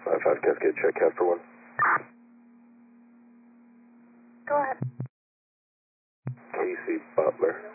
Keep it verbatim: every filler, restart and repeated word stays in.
five five Cascade, check Casper one. Go ahead. Casey Butler.